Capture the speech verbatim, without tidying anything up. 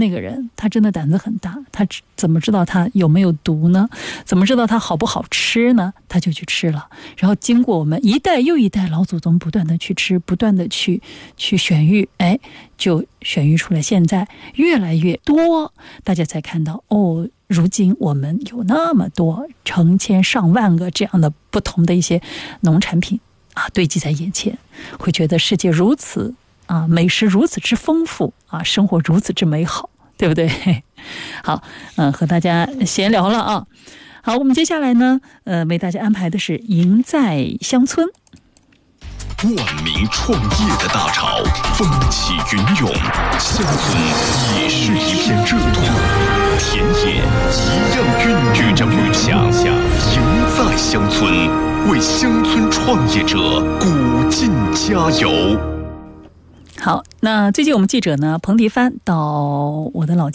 那个人他真的胆子很大，他怎么知道他有没有毒呢？怎么知道他好不好吃呢？他就去吃了，然后经过我们一代又一代老祖宗不断的去吃，不断的去去选育，哎，就选育出来现在越来越多，大家才看到哦，如今我们有那么多成千上万个这样的不同的一些农产品啊堆积在眼前，会觉得世界如此啊，美食如此之丰富啊，生活如此之美好，对不对？好，嗯、呃，和大家闲聊了啊。好，我们接下来呢，呃，为大家安排的是赢在乡村。 万民创业的大潮，风起云涌，乡村也是一片热土，田野一样孕育着梦想。赢在乡村，为乡村创业者鼓劲加油。 好，那最近我们记者呢，彭迪帆到我的老家